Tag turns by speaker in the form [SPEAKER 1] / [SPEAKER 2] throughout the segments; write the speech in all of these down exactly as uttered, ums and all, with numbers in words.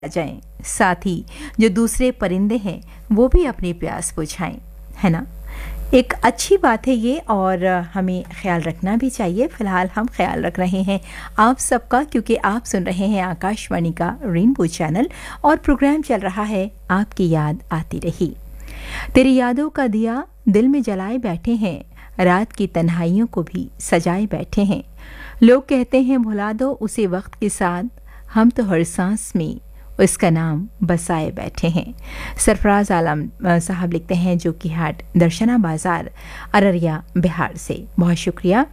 [SPEAKER 1] जाएं, साथ ही जो दूसरे परिंदे हैं वो भी अपनी प्यास बुझाएं, है ना। एक अच्छी बात है ये और हमें ख्याल रखना भी चाहिए। फ़िलहाल हम ख्याल रख रहे हैं आप सबका, क्योंकि आप सुन रहे हैं आकाशवाणी का रेनबो चैनल और प्रोग्राम चल रहा है आपकी याद आती रही। तेरी यादों का दिया दिल में जलाए बैठे हैं, रात की तन्हाइयों को भी सजाए बैठे हैं। लोग कहते हैं भुला दो उसे वक्त के साथ, हम तो हर सांस में उसका नाम बसाए बैठे हैं। सरफराज आलम साहब लिखते हैं जो कि हाट दर्शना बाज़ार अररिया बिहार से। बहुत शुक्रिया।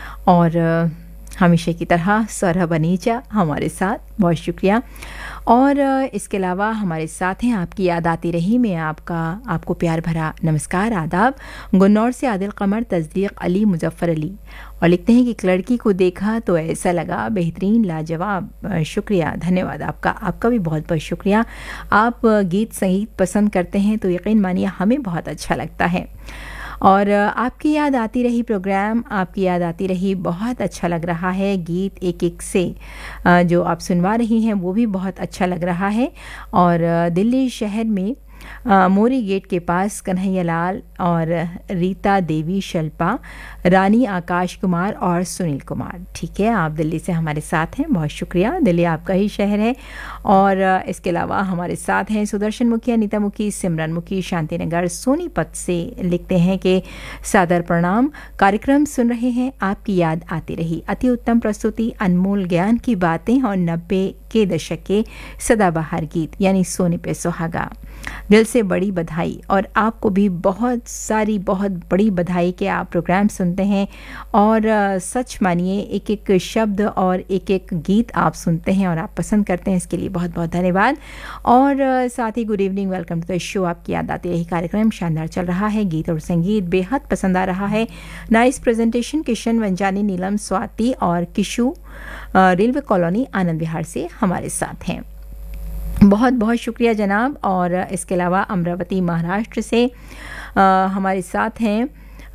[SPEAKER 1] और हमेशा की तरह सौरभ बनीचा हमारे साथ, बहुत शुक्रिया। और इसके अलावा हमारे साथ हैं आपकी याद आती रही में आपका आपको प्यार भरा नमस्कार आदाब। गुन्नौर से आदिल कमर, तस्दीक अली, मुजफ्फर अली, और लिखते हैं कि एक लड़की को देखा तो ऐसा लगा बेहतरीन लाजवाब। शुक्रिया, धन्यवाद आपका आपका भी बहुत बहुत शुक्रिया। आप गीत संगीत पसंद करते हैं तो यकीन मानिए हमें बहुत अच्छा लगता है। और आपकी याद आती रही प्रोग्राम, आपकी याद आती रही बहुत अच्छा लग रहा है। गीत एक एक से जो आप सुनवा रही हैं वो भी बहुत अच्छा लग रहा है। और दिल्ली शहर में मोरी गेट के पास कन्हैया लाल और रीता देवी, शिल्पा, रानी, आकाश कुमार और सुनील कुमार। ठीक है, आप दिल्ली से हमारे साथ हैं, बहुत शुक्रिया। दिल्ली आपका ही शहर है। और इसके अलावा हमारे साथ हैं सुदर्शन मुखी, अनीता मुखी, सिमरन मुखी, शांतिनगर सोनीपत से। लिखते हैं कि सादर प्रणाम, कार्यक्रम सुन रहे हैं, आपकी याद आती रही। अति उत्तम प्रस्तुति, अनमोल ज्ञान की बातें और नब्बे के दशक के सदाबहार गीत यानी सोने पे सुहागा। दिल से बड़ी बधाई, और आपको भी बहुत सारी बहुत बड़ी बधाई कि आप प्रोग्राम सुनते हैं और सच मानिए एक एक शब्द और एक एक गीत आप सुनते हैं और आप पसंद करते हैं, इसके लिए बहुत बहुत धन्यवाद। और साथ ही good evening, welcome to the show. आपकी याद आती रही कार्यक्रम शानदार चल रहा है, गीत और संगीत बेहद पसंद आ रहा है। नाइस प्रेजेंटेशन, किशन, वंजानी, नीलम, स्वाति और किशु रेलवे कॉलोनी आनंद विहार से हमारे साथ हैं। बहुत बहुत शुक्रिया जनाब। और इसके अलावा अमरावती महाराष्ट्र से आ, हमारे साथ हैं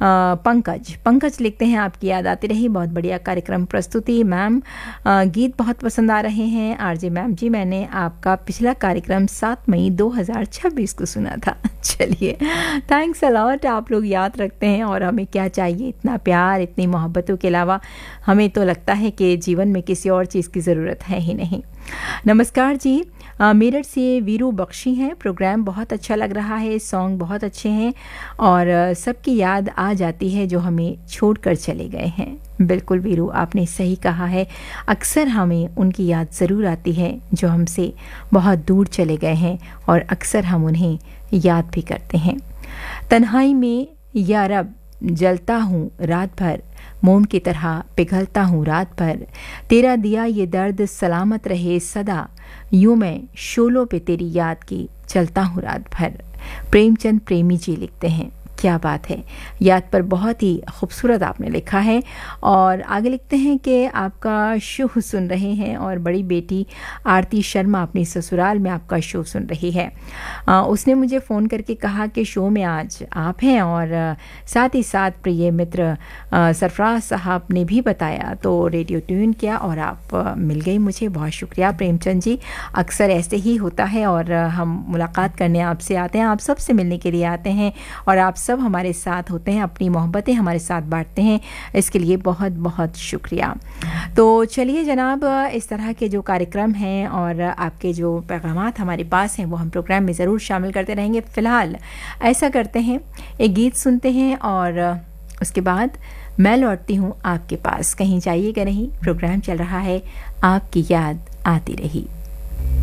[SPEAKER 1] पंकज पंकज लिखते हैं आपकी याद आती रही, बहुत बढ़िया कार्यक्रम प्रस्तुति मैम, गीत बहुत पसंद आ रहे हैं। आरजे मैम जी, मैंने आपका पिछला कार्यक्रम सात मई दो हज़ार छब्बीस को सुना था। चलिए, थैंक्स अ लॉट, आप लोग याद रखते हैं और हमें क्या चाहिए, इतना प्यार, इतनी मोहब्बतों के अलावा हमें तो लगता है कि जीवन में किसी और चीज़ की ज़रूरत है ही नहीं। नमस्कार जी, मेरठ से वीरू बख्शी हैं, प्रोग्राम बहुत अच्छा लग रहा है, सॉन्ग बहुत अच्छे हैं और सबकी याद आ जाती है जो हमें छोड़कर चले गए हैं। बिल्कुल वीरू, आपने सही कहा है, अक्सर हमें उनकी याद ज़रूर आती है जो हमसे बहुत दूर चले गए हैं और अक्सर हम उन्हें याद भी करते हैं। तन्हाई में या रब जलता हूँ रात भर, मोम की तरह पिघलता हूँ रात भर, तेरा दिया ये दर्द सलामत रहे सदा, यूं मैं शोलों पे तेरी याद की चलता हूँ रात भर। प्रेमचंद प्रेमी जी लिखते हैं, क्या बात है, याद पर बहुत ही खूबसूरत आपने लिखा है। और आगे लिखते हैं कि आपका शो सुन रहे हैं और बड़ी बेटी आरती शर्मा अपनी ससुराल में आपका शो सुन रही है। आ, उसने मुझे फ़ोन करके कहा कि शो में आज आप हैं और साथ ही साथ प्रिय मित्र सरफराज साहब ने भी बताया, तो रेडियो ट्यून किया और आप आ, मिल गई मुझे। बहुत शुक्रिया प्रेमचंद जी, अक्सर ऐसे ही होता है और हम मुलाकात करने आपसे आते हैं, आप सबसे मिलने के लिए आते हैं और आप सब हमारे साथ होते हैं, अपनी मोहब्बतें हमारे साथ बांटते हैं, इसके लिए बहुत बहुत शुक्रिया। तो चलिए जनाब, इस तरह के जो कार्यक्रम हैं और आपके जो पैगामात हमारे पास हैं वो हम प्रोग्राम में ज़रूर शामिल करते रहेंगे। फ़िलहाल ऐसा करते हैं, एक गीत सुनते हैं और उसके बाद मैं लौटती हूँ आपके पास। कहीं जाइएगा नहीं, प्रोग्राम चल रहा है आपकी याद आती रही।